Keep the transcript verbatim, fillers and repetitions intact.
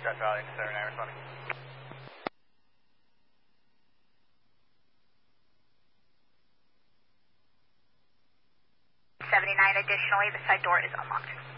Death Valley, seventy-nine responding. seventy-nine, additionally, the side door is unlocked.